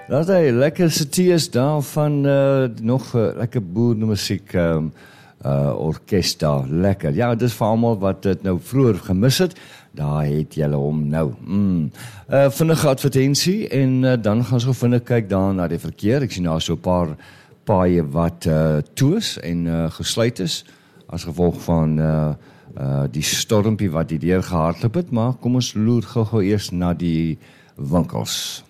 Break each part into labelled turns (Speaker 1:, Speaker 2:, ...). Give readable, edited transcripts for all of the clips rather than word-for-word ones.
Speaker 1: Dat hy lekker CT's daar van nog lekker boermusiek orkest daar, lekker. Ja, dis vir almal wat dit nou vroeër gemis het, daar het julle hom nou. Vinnige advertensie en dan gaan so vinnig kyk daar na die verkeer. Ek sien daar so 'n paar paaie wat toe is en gesluit is as gevolg van die stormpie wat die deur gehardloop het, maar kom ons loer gou eers na die winkels.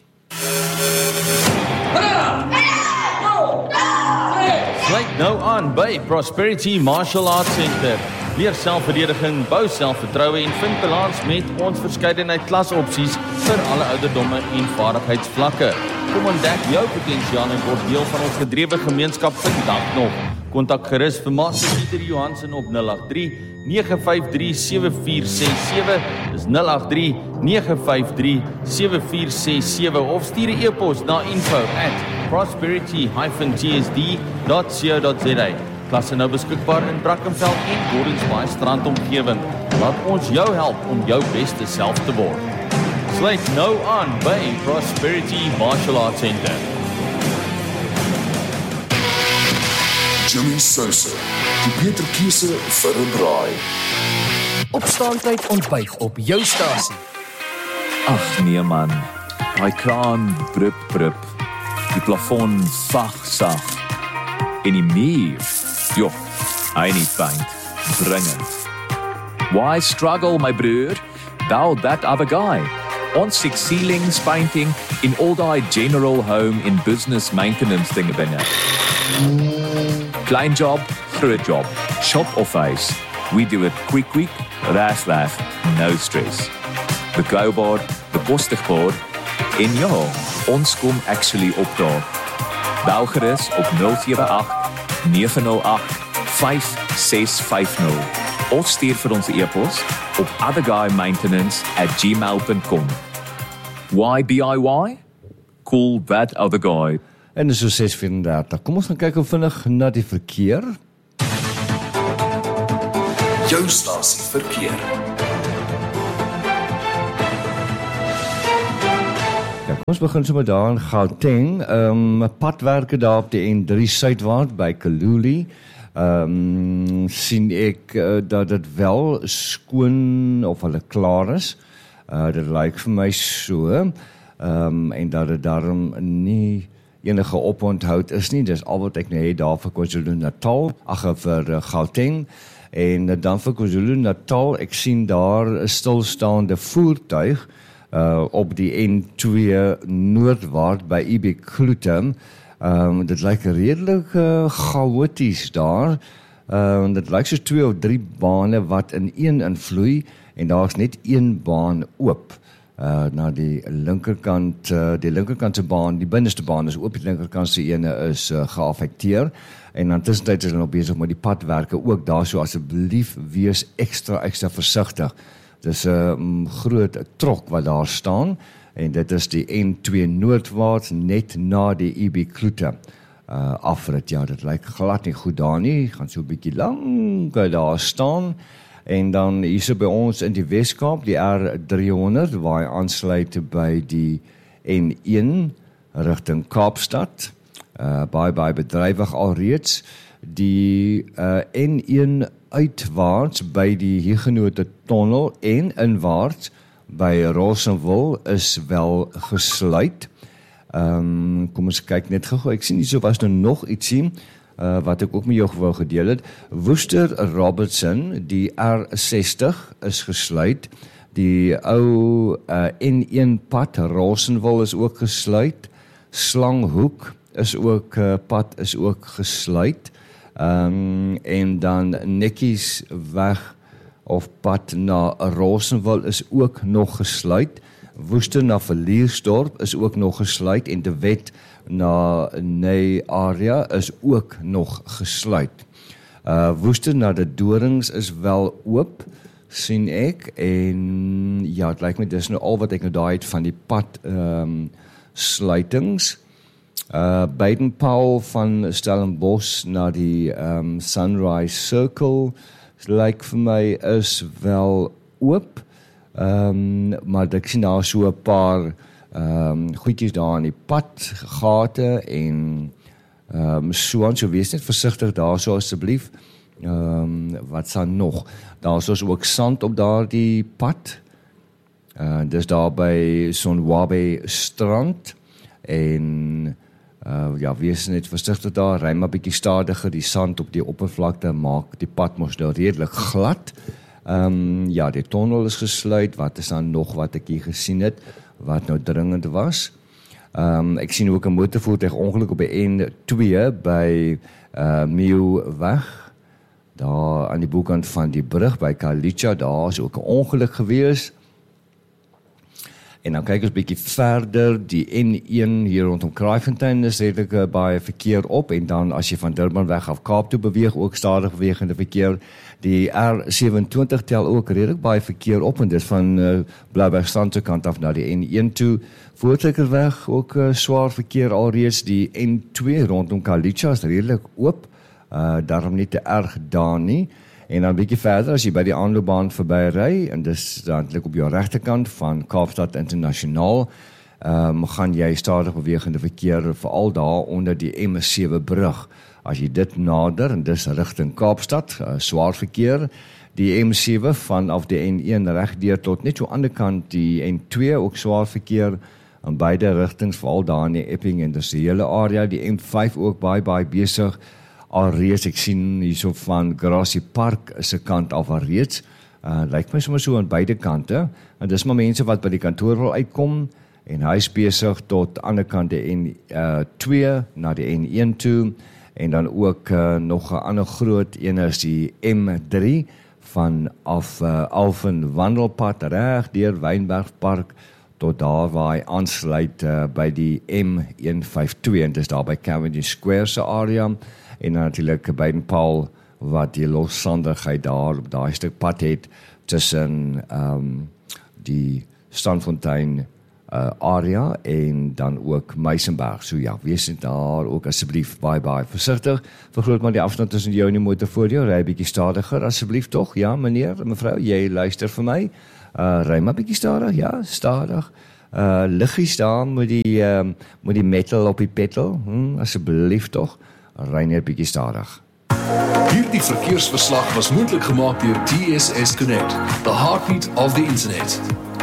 Speaker 2: Sluit nou aan by Prosperity Martial Arts Center. Leer selfverdediging, bou selfvertroue en vind balans met ons verskeidenheid klasopsies vir alle ouderdomme en vaardigheidsvlakke. Kom ontdek jou potensiaal en word deel van ons gedrewe gemeenskap vandag nog. Kontak gerus vir Master Pieter Johansen op 083 953 7467, dis 083 953 7467 of stuur 'n e-pos na info@prosperity-tsd.co.za. Klasse nou beskikbaar in Brackenfell en Gordons Bay strandomgewing. Laat ons jou help om jou beste self te word. Sluit nou aan by Prosperity Martial Arts Center.
Speaker 3: Jimmy Sosa, die beter keuse vir 'n braai.
Speaker 4: Opstaantyd ontbyt op jou stasie.
Speaker 5: Ag nee man, daai kraan drup drup, die plafon sag. En die muur, joh, hy nie paint, dringend. Why struggle my broer? Thou that other guy. Ons six ceilings painting in all die general home in business maintenance dinge binne. Klein job, groot job, shop of face. We do it quick, reg, no stress. Betroubaar, bekostigbaar en ja, ons kom actually opdaag. Bel gerus op 078 908 5650 of stuur vir ons e-pos op otherguymaintenance@gmail.com. Why DIY? Cool that other guy.
Speaker 1: En dis so 6:34. Kom ons gaan kyk hoe vinnig na die verkeer.
Speaker 3: Jou stasie verkeer.
Speaker 1: Ja, kom ons begin sommer daar in Gauteng. Padwerke daar op die N3 suidwaarts by Kaluli. Sien ek dat dit wel skoon of hulle klaar is. Dit lyk vir my so. En dat dit daarom nie enige oponthoud is nie. Dis al wat ek nou het daar vir KwaZulu-Natal, vir Gauteng. En dan vir KwaZulu-Natal, ek sien daar 'n stilstaande voertuig op die N2 noordwaarts by Ibeklutum. Dit lyk redelik chaoties daar. Dit lyk soos 2 of 3 bane wat in een invloei en daar's net een baan oop. Na die linkerkant se baan, die binneste baan is oop, die linkerkant se ene is geaffekteer. En dan tussentyd is hulle nog besig met die padwerke ook daar, so asseblief wees extra versigtig. Dis 'n groot trok wat daar staan en dit is die N2 noordwaarts net na die Ibeklutum afrit. Ja, dit lyk glad nie goed daar nie, gaan so 'n bietjie lank daar staan. En dan hierso by ons in die Weskaap, die R300, waar hy aansluit by die N1 rigting Kaapstad. Baie bedrywig alreeds. Die N1 uitwaarts by die Huguenot Tunnel en inwaarts by Rossendale is wel gesluit. Kom ons kyk net gou. Ek sien hierso was nou nog ietsie wat ek ook met jou wou gedeel het. Worcester Robertson, die R60 is gesluit. Die ou N1 pad Rossendale is ook gesluit. Slanghoek is ook pad is ook gesluit. En dan netjies weg of pad na Rossendale is ook nog gesluit. Worcester na Villiersdorp is ook nog gesluit en De Wet na Ney area is ook nog gesluit. Worcester na die Dorings is wel oop, sien ek, en ja, het lyk my dis nou al wat ek nou daai het van die pad sluitings. Baden-Powell van Stellenbosch na die Sunrise Circle lyk vir my is wel oop, maar ek sien daar so 'n paar goedjies daar in die pad, gate en so aan, so wees net versigtig daar so asseblief. Wat staan nog? Daar is ook sand op daardie pad. Dis daar by Sonwabe strand en ja, wees net versigtig daar, ry maar bietjie stadiger, die sand op die oppervlakte maak die pad mos nou redelik glad. Ja, die tunnel is gesluit, wat is dan nog wat ek hier gesien het, wat nou dringend was. Ek sien ook 'n motorvoertuig ongeluk op die N2 by Meeuwweg, daar aan die boekant van die brug by Kalicha, daar is ook 'n ongeluk gewees. En dan kyk ons bietjie verder, die N1 hier rondom Kraaifontein is redelik baie verkeer op, en dan as jy van Durban weg af Kaap toe beweeg, ook stadig bewegende verkeer. Die R27 tel ook redelik baie verkeer op, en dit van Bloubergstrand se kant af na die N1 toe. Voortrekkerweg ook swaar verkeer alreeds, die N2 rondom Kalicha is redelik oop, daarom nie te erg daar nie. En dan 'n bietjie verder, as jy by die aanloopbaan verby ry, en dis dan op jou regterkant van Kaapstad Internasionaal, gaan jy stadig bewegende verkeer, veral daar onder die M7 brug. As jy dit nader, en dis rigting Kaapstad, swaar verkeer, die M7 vanaf die N1 regdeur tot net so ander kant, die N2 ook swaar verkeer, aan beide rigtings, veral daar in die Epping industriële area, die M5 ook baie besig, alreeds, ek sien hierso van Grassy Park se kant af alreeds, lyk my sommer so aan beide kante, en dis maar mense wat by die kantoor wil uitkom, en hy is besig tot ander kant die N2, na die N1 toe, en dan ook nog 'n ander groot een is die M3, vanaf Alphen Wandelpad, reg deur Wynbergpark, tot daar waar hy aansluit by die M152, en dis daar by Cavendish Square se area, en natuurlik Baden-Powell, wat die lossandigheid daar op daai stuk pad het, tussen die Strandfontein area, en dan ook Meisenberg. So ja, wees net daar ook asseblief baie versigtig, vergroot maar die afstand tussen jou en die motor voor jou, ry bietjie stadiger asseblief tog, ja meneer, mevrou, jy luister vir my, ry maar bietjie stadig, ja, stadig, liggies daar met die metal op die petrol, asseblief tog, ry net bietjie stadig.
Speaker 3: Hierdie verkeersverslag was moontlik gemaak deur TSS Connect, the heartbeat of the internet.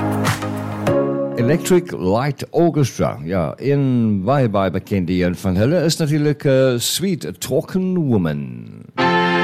Speaker 1: Electric Light Orchestra, ja, een baie bekende een van hulle is natuurlik Sweet Talking Woman.